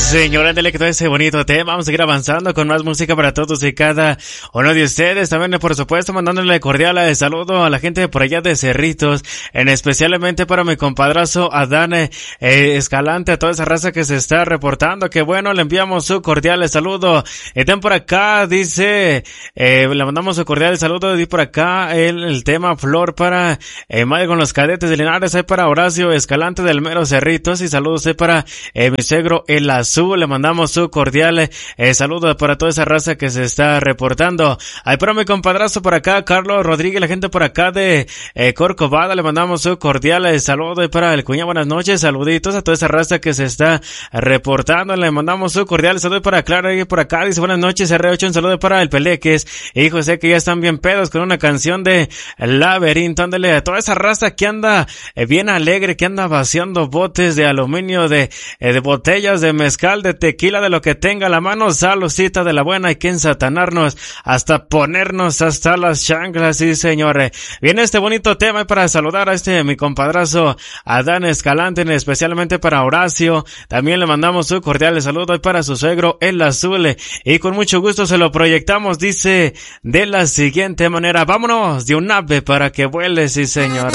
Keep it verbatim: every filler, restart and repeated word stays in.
señor, dale que todo ese bonito tema. Vamos a seguir avanzando con más música para todos y cada uno de ustedes. También, por supuesto, mandándole cordial saludo a la gente por allá de Cerritos, en especialmente para mi compadrazo Adán eh, Escalante, a toda esa raza que se está reportando. Que bueno, le enviamos su cordial saludo. Están por acá, dice, eh, le mandamos su cordial saludo. Dice por acá el, el tema Flor para eh, Madre con los Cadetes de Linares. Hay para Horacio Escalante del Mero Cerritos, y saludos eh, para eh, mi suegro El Azul. Le mandamos su cordial eh, saludo para toda esa raza que se está reportando. Hay para mi compadrazo por acá, Carlos Rodríguez, la gente por acá de eh, Corcovada. Le mandamos su cordial eh, saludo. Y para el cuñado, buenas noches, saluditos a toda esa raza que se está reportando. Le mandamos su cordial saludo para Clara y por acá dice buenas noches R ocho, un saludo para el Peleques y José, que ya están bien pedos con una canción de Laberinto. Ándale a toda esa raza que anda eh, bien alegre, que anda vaciando botes de aluminio, de, eh, de botellas de mezcal, de tequila, de lo que tenga a la mano. Saludcita de la buena, hay que ensatanarnos hasta ponernos hasta las chanclas, sí señores. Viene este bonito tema para saludar a este mi compadrazo Adán Escalante, especialmente para Horacio. También le mandamos su cordial saludo y para su suegro El Azul, y con mucho gusto se lo proyectamos, dice de la siguiente manera: vámonos de un ave para que vuele, sí señor.